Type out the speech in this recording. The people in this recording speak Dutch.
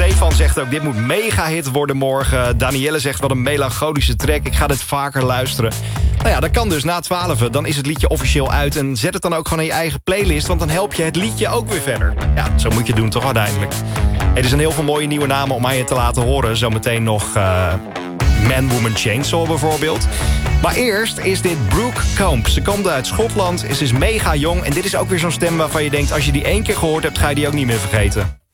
Stefan zegt ook, dit moet mega hit worden morgen. Danielle zegt, wat een melancholische track. Ik ga dit vaker luisteren. Nou ja, dat kan dus na 12. Dan is het liedje officieel uit. En zet het dan ook gewoon in je eigen playlist. Want dan help je het liedje ook weer verder. Ja, zo moet je het doen toch uiteindelijk. Er zijn heel veel mooie nieuwe namen om aan je te laten horen. Zometeen nog Man, Woman, Chainsaw bijvoorbeeld. Maar eerst is dit Brooke Combs. Ze komt uit Schotland, ze is mega jong. En dit is ook weer zo'n stem waarvan je denkt, als je die 1 keer gehoord hebt, ga je die ook niet meer vergeten.